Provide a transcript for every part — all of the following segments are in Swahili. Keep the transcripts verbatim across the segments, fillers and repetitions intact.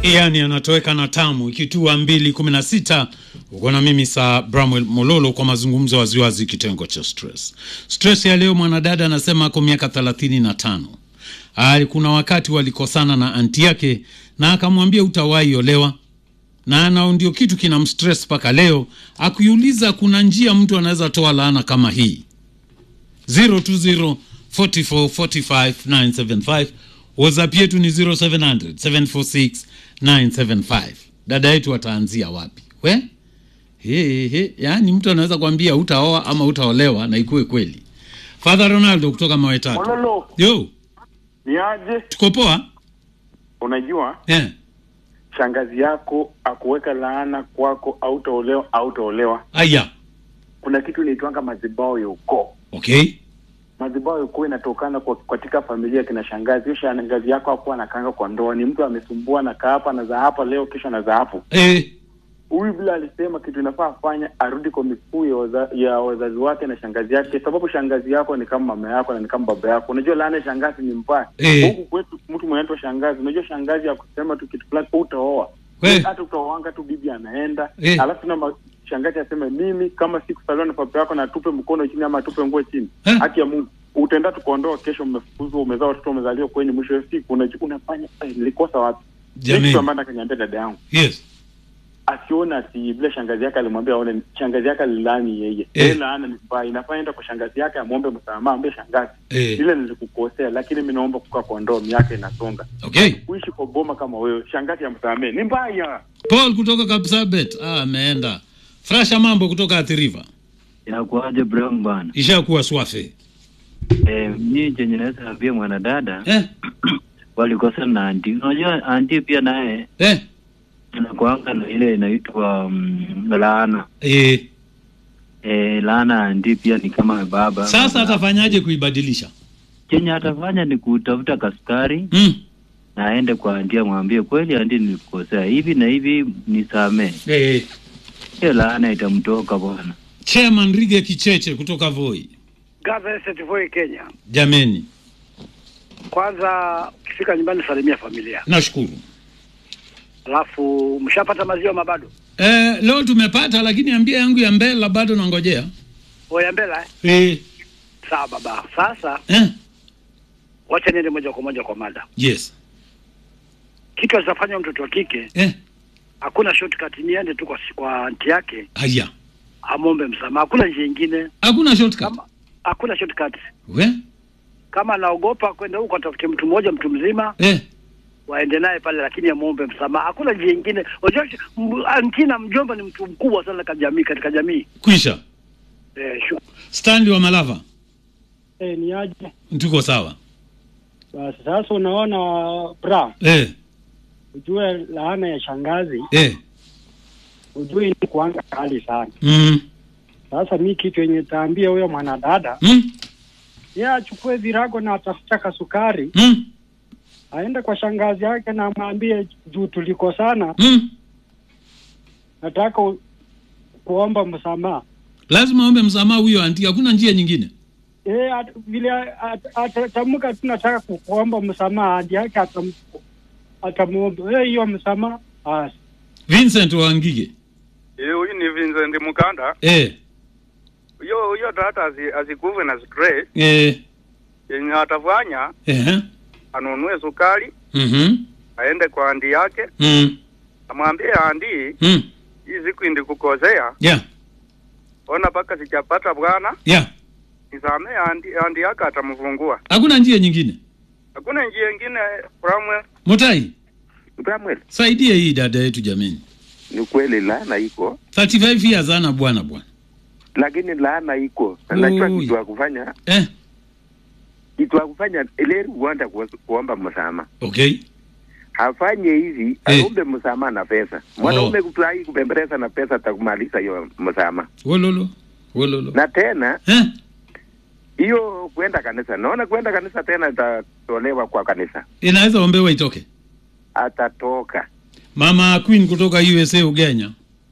Yani anatoweka na tamu ikitua mbili kumi na sita. Uko na mimi saa Bramwell Mololo kwa mazungumzo waziwazi kitengo cha stress. Stress ya leo, mwanadada anasema kwa miaka thelathini na tano. Ali kuna wakati walikosana na anti yake na akamwambia utawahi olewa. Na ana ndio kitu kinamstress paka leo. Akuuliza kuna njia mtu anaweza toa laana kama hii. zero two zero four four four five nine seven five. WhatsApp yetu ni zero seven zero zero seven four six nine seven five. Dada yetu ataanzia wapi? We? He he, yani mtu anaweza kuambia utaoa ama utaolewa na ikuwe kweli. Father Ronaldo kutoka Mawe Tatu. Mololo. Yo. Ni aje? Tuko poa? Unajua? Eh. Yeah. Shangazi yako akuweka laana kwako au utaolewa au utaolewa. Aya. Kuna kitu inaitwanga madhibao ya ukoo. Okay. Madhibao ya ukoo inatokana kwa katika familia kina shangazi. Hiyo shangazi yako hapo anakaanga kwa ndoa, ni mtu amesumbua na kaa hapa na za hapa leo kesho na za hapo. Eh. Huyu bila alisema kitu inafaa afanya arudi kwa mifuu ya, waza, ya wazazi wake na shangazi yake, sababu shangazi yako ni kama mama yako na ni kama baba yako. Unajua laana shangazi ni mbaya. Eh. Huku kwetu mtu mwenye shangazi, unajua shangazi ya kusema tu kitu fulani utaoa. Eh. Hata utaoanga tu bibi anaenda. Eh. Alafu na shangazi aseme mimi kama sikusaliwa na baba yako na tupe mkono chini ama tupe nguo chini. Eh. Haki ya Mungu. Utaenda tukondoa kesho mmefukuzwa umezaa watoto umezaliwa kwenye mwisho wa siku unafanya eh, nilikosa wapi? Jamii. Kitu ambacho akaniambia dada yangu. Yes. Asiona ati vile shangazi yake alimwambia aone shangazi yake alilani yeye. Eh. Yeye laana ni mbaya. Inafaa enda kwa shangazi yake amuombe msamaha, ambe shangazi. Eh. Ile nilikukosea lakini mimi naomba kukaa kwa ndoa miaka inasonga. Okay. Kuishi kwa boma kama wewe, shangazi amsamehe. Ni mbaya. Paul kutoka Kapsabet. Ah, ameenda. Frasha mambo kutoka Athi River. Inakuaje Brown bana? Ishakuwa swafe. Eh, mimi chenye naweza ambia mwanadada Eh. walikosana na anti. Unajua anti pia naye Eh. anakuanga na ile inaitwa um, laana. Eh. Eh, laana anti pia ni kama baba. Sasa atafanyaje kuibadilisha? Chenye atafanya ni kutafuta kaskari. Mm. Na aende kwa anti amwambie kweli anti nilikosea hivi na hivi nisamee. Eh. Hiyo laana itamtoka bwana. Chairman Rige Kicheche kutoka Voi. Gaza State Voi Kenya. Jameni. Kwanza ukifika nyumbani salimia familia. Nashukuru. Alafu mshapata maziwa mabado? Eh, leo tumepata lakini ambia yangu ya mbela bado nangojea. O ya mbela eh? Eh. Sawa baba. Sasa Eh. wacha niende moja kwa moja kwa mada. Yes. Kitu atafanya mtoto wa kike, Eh. hakuna shortcut, niende tu kwa kwa anti yake. Haya. Amombe msamaha. Hakuna njia nyingine. Hakuna shortcut. Kama hakuna shortcut. We? Kama anaogopa kwenda huko atafute mtu mmoja mtu mzima. Eh. Waende naye pale lakini amombe msamaha. Hakuna njia nyingine. Unajua anti na mjomba ni mtu mkubwa sana katika jamii katika jamii. Kwisha. Eh, shu. Stanley wa Malava. Eh, ni aje? Tuko sawa. Basi sasa unaona bra. Eh. Ujue laana ya shangazi. Eh. Ujue ni kuanga kali sana. Mm. Sasa mimi kitu yenye taambia huyo mwanadada. Mm. Yeye achukue virago na atafuta kasukari. Mm. Aende kwa shangazi yake na amwambie juu tulikosana. Mm. Nataka u, kuomba msamaha. Lazima ombe msamaha huyo anti, hakuna njia nyingine. Eh, at, vile atatamka at, tunataka kuomba msamaha hadi yake atam atamuomba. Eh, hiyo msamaha. Ah. Vincent Wangige. Eh, huyu ni Vincent Mukanda. Eh. Yo huyo data asikuve na stress. Eh. Yenye atafanya Eh. anunue sukari. Mhm. Aende kwa andi yake. Mm. Amwambie andi, Mm. hii siku ndikukosea. Yeah. Ona paka sijapata bwana. Yeah. Nisamee andi andi yake atamfungua. Hakuna njia nyingine. Hakuna njia nyingine Bramwell. Mutai. Bramwell. Saidia hii dada yetu jameni. Ni kweli laana iko. thirty-five years ana bwana bwana. Lakini laana iko. Anajua kitu ya kufanya. Eh. Kitu ya kufanya ile uanda kuomba msamaha. Okay. Hafanye hivi, aombe msamaha na pesa. Mwanaume Oh. kufurahi kubembeleza na pesa atakumaliza hiyo msamaha. Wololo. Wololo. Na tena eh hiyo kwenda kanisa. Naona kwenda kanisa tena itatolewa kwa kanisa. Inaweza ombewa itoke. Atatoka. Mama Queen kutoka U S A Ugenya.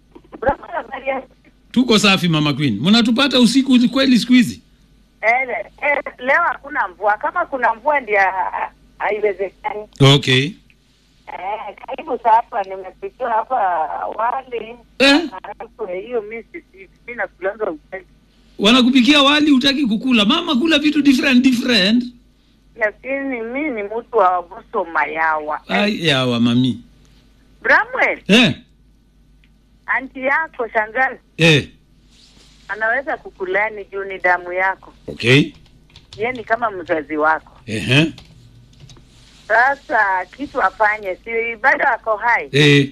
Tuko safi Mama Queen. Mnatupata usiku kweli siku hizi? Eh, eh, leo hakuna mvua. Kama kuna mvua ndio haiwezekani. Okay. Eh, karibu hapa nimepikia hapa wali. Eh? Hapo hiyo mimi mimi nakulanga ugali. Wanakupikia wali utaki kukula. Mama kula vitu different different. Lakini mimi ni mtu wa buso mayawa. Ai yawa mami. Bramwell. Eh. Anti yako shangazi. Eh. Anaweza kukulani juu ni damu yako. Okay. Yeye ni kama mzazi wako. Ehe. Sasa kitu afanye, si bado ako hai. Eh.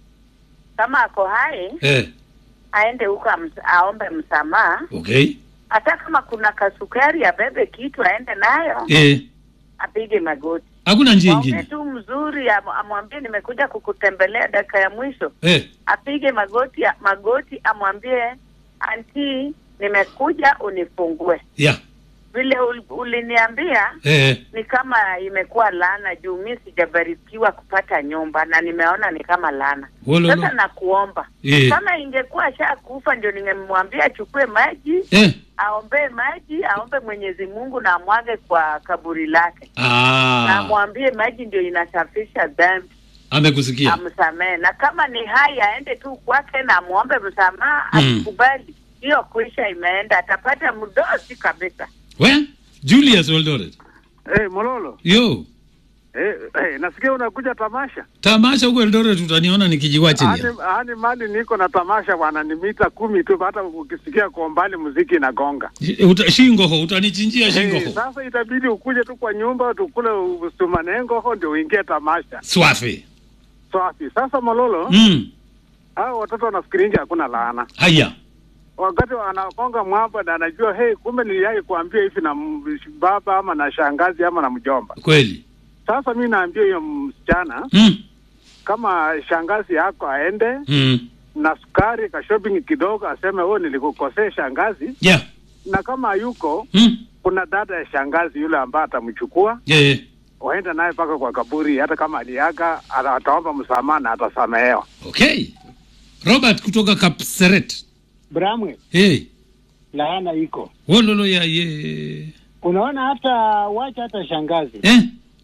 Kama ako hai, Eh. aende huko aombe msamaha. Okay. Hata kama kuna kasukari abebe kitu aende nayo. Eh. Apige magoti. Hakuna njia nyingine. Tu mzuri amwambie nimekuja kukutembelea dakika ya mwisho. Eh. Apige magoti magoti amwambie anti nimekuja unifungue. Yeah. Vile uliniambia eh. Ni kama imekuwa laana juu mimi sijabarikiwa kupata nyumba na nimeona ni kama laana. Sasa nakuomba eh. Kama ingekuwa shakufa ndio ningemwambia achukue maji eh. Aombe maji, aombe Mwenyezi Mungu na amwage kwa kaburi lake. Ah. Na amwambie maji ndio inasafisha dhambi. Amekusikia. Amsamee. Na kama ni hai aende tu kwake na muombe msamaha, mm. Akubali. Hiyo kuisha imeenda, atapata mdosi kabisa. We? Julius Eldoret. Eh, hey, Mololo. Yo. Eh, hey, nasikia unakuja tamasha. Tamasha huko Eldoret utaniona nikijiwachilia. Hani, hani mali niko na tamasha bwana, ni mita kumi tu, hata ukisikia kwa mbali muziki inagonga. Uta, shingo ho, utanichinjia shingo ho. Hey, sasa itabidi ukuje tu kwa nyumba tukule usumanengo ho ndio uingie tamasha. Swafi. Swafi. Sasa Mololo. Mm. Hao watoto wanafikirinja hakuna laana. Haya. Wakati wanakonga mwamba na anajua hey, kumbe niliwahi kuambia hivi na baba ama na shangazi ama na mjomba. Kweli. Sasa mimi naambia hiyo msichana mm. kama shangazi yako aende mm. na sukari ka shopping kidogo aseme wewe nilikukosea shangazi. Yeah. Na kama yuko mm. kuna dada ya shangazi yule ambaye atamchukua. Yeah. Waenda naye paka kwa kaburi hata kama aliaga ataomba msamaha na atasamehewa. Okay. Robert kutoka Kapseret. Bramwe. Hey. Laana iko. Wololo ya ye. Unaona hata wacha hata shangazi. Eh?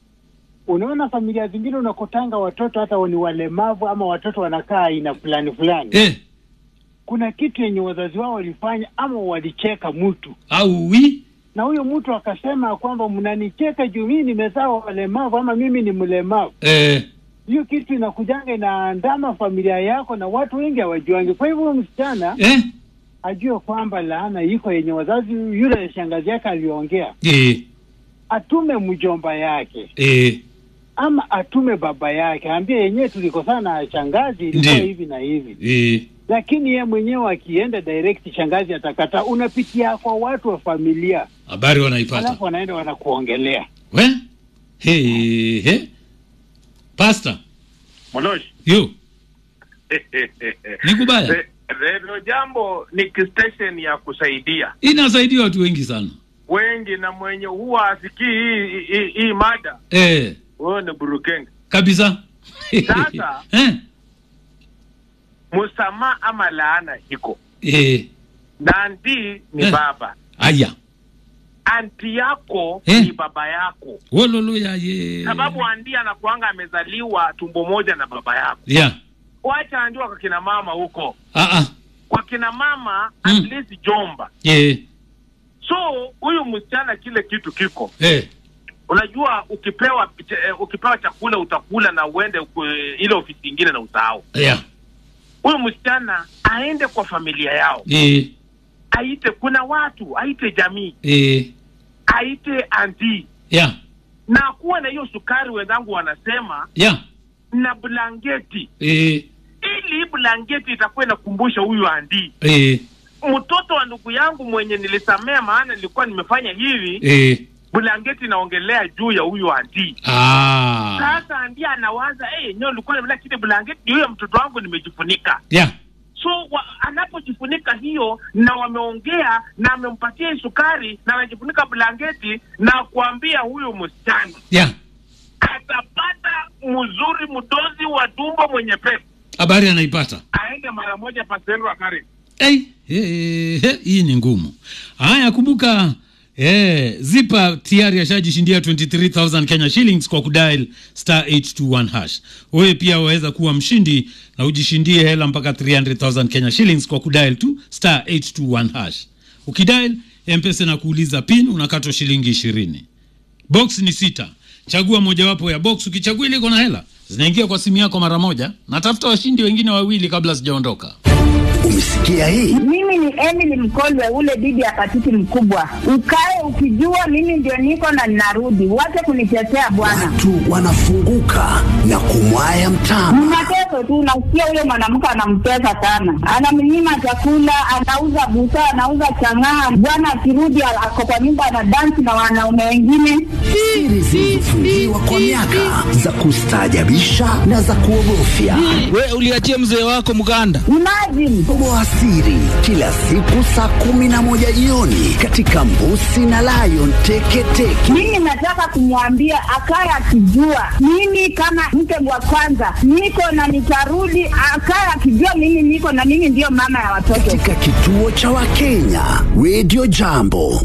Unaona familia zingine unakotanga watoto hata ni walemavu ama watoto wanakaa aina fulani fulani. Eh? Kuna kitu yenye wazazi wao walifanya ama walicheka mtu. Au wi? Na huyo mtu akasema kwamba mnanicheka juu mimi nimezaa walemavu ama mimi ni mlemavu. Eh. Hiyo kitu inakujanga inaandama familia yako na watu wengi hawajuangi. Kwa hivyo msichana eh? ajue kwamba laana iko yenye wazazi yule shangazi yake aliongea. Eh. Atume mjomba yake. Eh. Ama atume baba yake. Ambie yenyewe tulikosana na shangazi ilikuwa hivi na hivi. Eh. Lakini yeye mwenyewe akienda direct shangazi atakata. Unapitia kwa watu wa familia. Habari wanaipata. Alafu wanaenda wanakuongelea. We? He he. Pastor. Molosh. Yo. Nikubaya. Radio Jambo ni station ya kusaidia. Inasaidia watu wengi sana. Wengi na mwenye huwa asikii hii hii, hii mada. Eh. Wewe ni burukenge. Kabisa. Sasa. eh. Musama ama laana iko. Eh. Na andi ni eh. baba. Aya. Anti yako eh. ni baba yako. Wololo ya ye. Sababu andi anakuanga amezaliwa tumbo moja na baba yako. Yeah. Wacha andiwa kwa kina mama huko. Ah ah. Kwa kina mama mm. at least jomba. Yeah. So huyu msichana kile kitu kiko. Eh. Unajua ukipewa uh, ukipewa chakula utakula na uende uh, ile ofisi nyingine na usahau. Yeah. Huyu msichana aende kwa familia yao. Eh. Aite kuna watu, aite jamii. Eh. Aite auntie. Yeah. Na kuwa na hiyo sukari wenzangu wanasema. Yeah. Na blanketi. Eh. Ili blanketi itakuwa inakumbusha huyu auntie. Eh. Mtoto wa ndugu yangu mwenye nilisamea maana nilikuwa nimefanya hivi. Eh. Blanketi inaongelea juu ya huyu auntie. Ah. Sasa auntie anawaza eh hey, nyo nilikuwa nimelea kile blanketi ndio ya mtoto wangu nimejifunika. Yeah. So wa, anapojifunika hiyo na wameongea na amempatia sukari na anajifunika blanketi na kuambia huyu msichana. Yeah. Atapata mzuri mdozi wa tumbo mwenye pesa. Habari anaipata. Aende mara moja pasero akari. Eh, hey, hey, hii ni ngumu. Haya kumbuka Eh, Zipa tayari ashajishindia twenty-three thousand Kenya shillings kwa kudial star eight two one hash. Wewe pia waweza kuwa mshindi na ujishindie hela mpaka three hundred thousand Kenya shillings kwa kudial tu star eight two one hash. Ukidial M-Pesa na kuuliza pin unakatwa shilingi ishirini. Box ni sita. Chagua mojawapo ya box, ukichagua ile iko na hela zinaingia kwa simu yako mara moja. Natafuta washindi wengine wawili kabla sijaondoka. Umesikia hii? Mimi ni Emily Mkolwe, ule bibi ya patiti mkubwa. Ukae ukijua mimi ndio niko na ninarudi. Wache kunitetea bwana. Watu wanafunguka na kumwaya mtama. Mnateso tu, nasikia huyo mwanamke anamtesa sana. Anamnyima chakula, anauza busa, anauza chang'aa. Bwana akirudi ako kwa nyumba na dance na wanaume wengine. Siri zilizofungiwa kwa miaka za kustaajabisha na za kuogofya. Wewe uliachia mzee wako mganda. Imagine. Toboa siri kila siku saa kumi na moja jioni katika Mbusi na Lion Teketeke. Mimi nataka kumwambia akaye akijua mimi kama mke wa kwanza niko na nitarudi, akaye akijua mimi niko na mimi ndio mama ya watoto. Katika kituo cha Wakenya Radio Jambo.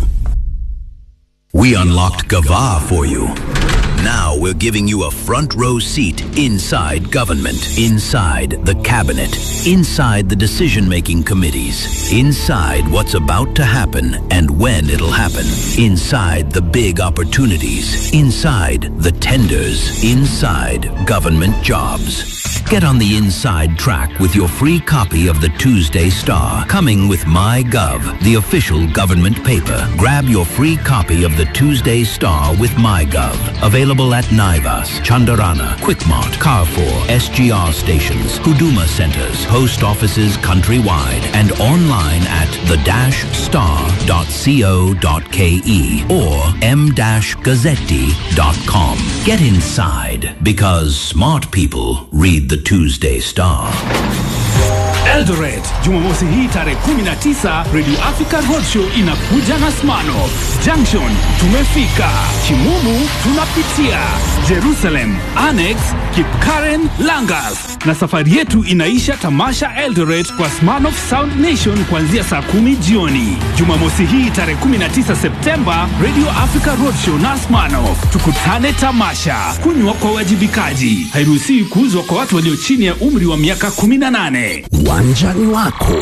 We unlocked Gava for you. Now we're giving you a front row seat inside government, inside the cabinet, inside the decision-making committees, inside what's about to happen and when it'll happen, inside the big opportunities, inside the tenders, inside government jobs. Get on the inside track with your free copy of the Tuesday Star, coming with MyGov, the official government paper. Grab your free copy of the Tuesday Star with MyGov. Available at Naivas, Chandarana, Quickmart, Carrefour, S G R stations, Huduma centers, post offices countrywide, and online at the dash star dot co dot ke or m dash gazzetti dot com. Get inside, because smart people read the Tuesday Star. Eldoret, Jumamosi hii tarehe kumi na tisa, Radio Africa Roadshow inakuja na Smirnoff. Junction tumefika, Kimumu tunapitia, Jerusalem, Annex, Kipkaren, Langas. Na safari yetu inaisha tamasha Eldoret kwa Smirnoff Sound Nation kuanzia saa kumi jioni. Jumamosi hii tarehe kumi na tisa Septemba, Radio Africa Roadshow na Smirnoff. Tukutane tamasha. Kunywa kwa wajibikaji. Hairuhusiwi kuuzwa kwa watu walio chini ya umri wa miaka kumi na nane. Uwanjani wako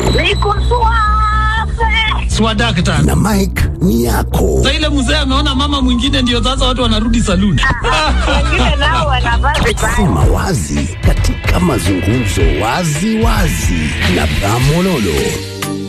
Swadakta na Mike ni yako. Sasa ile mzee ameona mama mwingine ndio sasa watu wanarudi saluni. Wengine nao wanavaa vibaya. Sema wazi katika mazungumzo wazi wazi na Bramololo.